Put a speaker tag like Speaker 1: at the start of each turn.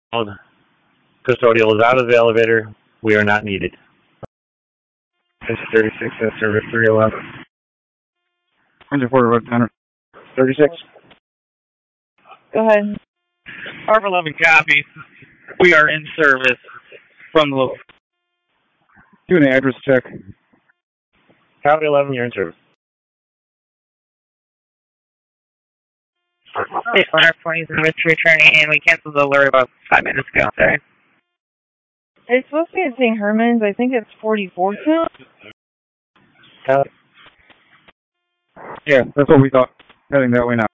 Speaker 1: Custodial is out of the elevator. We are not needed.
Speaker 2: This is 36 in service 311.
Speaker 3: Engine 4, road
Speaker 2: 36.
Speaker 4: Go ahead.
Speaker 5: Arbor 11 copy. We are in service from the loop.
Speaker 3: Doing an address check.
Speaker 1: County 11, you're in service.
Speaker 5: Okay, 20 service returning, and we canceled the alert about 5 minutes ago. Sorry.
Speaker 4: It's supposed to be at St. Herman's. I think it's 44th now.
Speaker 1: County.
Speaker 3: Yeah, that's what we thought. Heading that way now.